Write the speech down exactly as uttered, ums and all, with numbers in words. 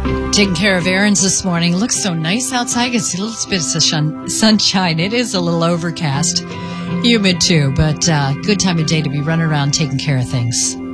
Taking care of errands this morning. It looks so nice outside. I can see a little bit of sun- sunshine. It is a little overcast. Humid too, but uh, good time of day to be running around taking care of things.